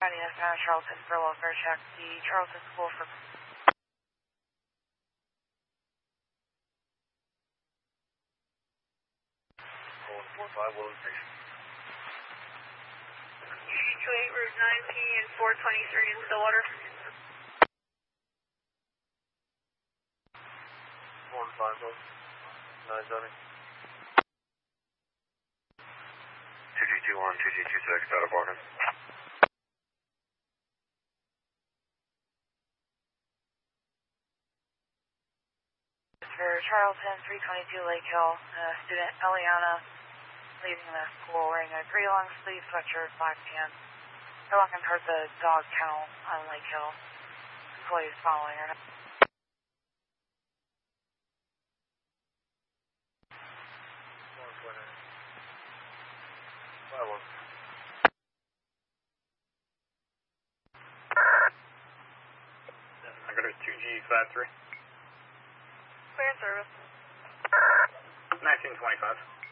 Charlton for welfare check. The Charlton School for... 45 Willow Station. 28 Route 9P and 423 in Stillwater. 45 Willow. 970. 2G21, 2G26 out of Barnum. For Charlton, 322 Lake Hill, student Eliana leaving the school wearing a gray long sleeve sweatshirt, black pants. They're walking towards the dog kennel on Lake Hill. Employees following her. I got a 2G53. Clear service. 1925.